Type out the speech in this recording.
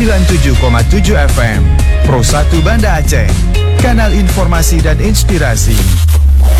97,7 FM Pro 1 Banda Aceh, kanal informasi dan inspirasi.